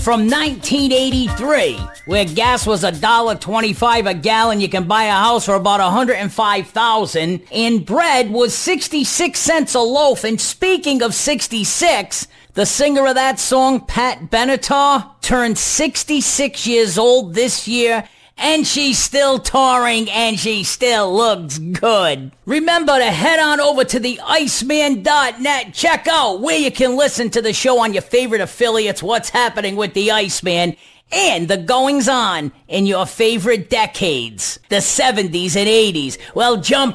from 1983, where gas was $1.25 a gallon. You can buy a house for about $105,000, and bread was 66 cents a loaf. And speaking of 66, the singer of that song, Pat Benatar, turned 66 years old this year, and she's still touring, and she still looks good. Remember to head on over to the Iceman.net. Check out where you can listen to the show on your favorite affiliates, what's happening with the Iceman, and the goings-on in your favorite decades, the 70s and 80s. Well, jump